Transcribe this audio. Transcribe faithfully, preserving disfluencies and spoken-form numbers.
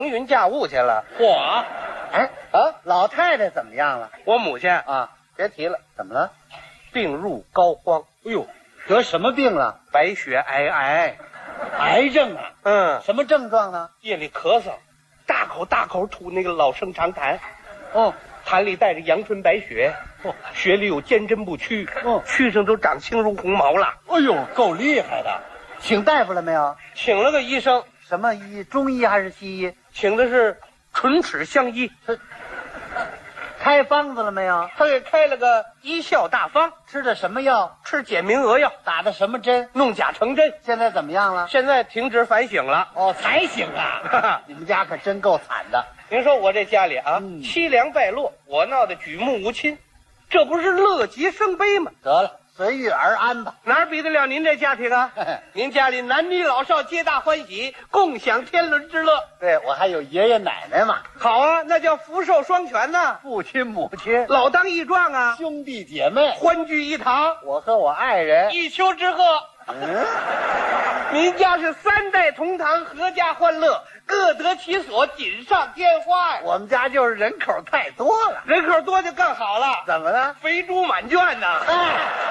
腾云驾雾去了。 嚯！ 哎啊，老太太怎么样了？ 我母亲啊， 别提了， 怎么了？ 病入膏肓。 哎呦，得什么病了？ 白血皑皑。 癌症啊？ 嗯， 什么症状呢？ 夜里咳嗽，大口大口吐那个老生常谈。 哦， 痰里带着阳春白雪， 哦， 血里有坚针不屈， 哦， 蛆上都长青如红毛了。 哎呦，够厉害的！请大夫了没有？ 请了个医生， 什么医？中医还是西医？ 请的是唇齿相依。 开方子了没有？ 他给开了个医效大方， 吃的什么药？ 吃简明额药， 打的什么针？ 弄假成真。 现在怎么样了？ 现在停止反省了。 哦，才行啊！你们家可真够惨的。 您说我这家里啊， 嗯凄凉败落，我闹得举目无亲，这不是乐极生悲吗？ 得了，随遇而安吧。 哪儿比得了您这家庭啊？您家里男女老少皆大欢喜，共享天伦之乐。 对，我还有爷爷奶奶嘛， 好啊，那叫福寿双全呐， 父亲母亲、 老当益壮啊， 兄弟姐妹， 欢聚一堂， 我和我爱人。 一丘之貉。 嗯， 您家是三代同堂，阖家欢乐，各得其所，锦上添花呀。 我们家就是人口太多了。 人口多就更好了， 怎么了？ 肥猪满圈呐。 哎。